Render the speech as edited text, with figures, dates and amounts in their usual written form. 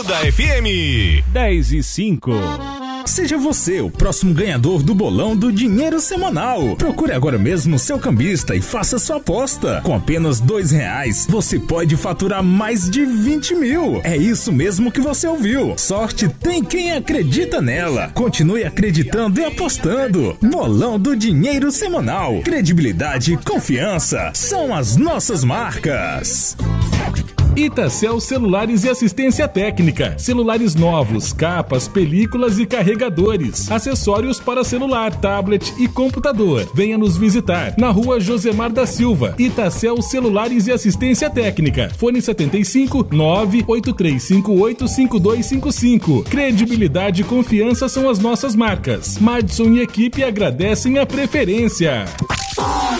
Da FM 10:05. Seja você o próximo ganhador do bolão do Dinheiro Semanal. Procure agora mesmo seu cambista e faça sua aposta. Com apenas R$2, você pode faturar mais de 20 mil. É isso mesmo que você ouviu. Sorte tem quem acredita nela. Continue acreditando e apostando. Bolão do Dinheiro Semanal. Credibilidade e confiança são as nossas marcas. Itacel Celulares e Assistência Técnica. Celulares novos, capas, películas e carregadores. Acessórios para celular, tablet e computador. Venha nos visitar na rua Josemar da Silva. Itacel Celulares e Assistência Técnica. Fone 75 98358 5255. Credibilidade e confiança são as nossas marcas. Madison e equipe agradecem a preferência.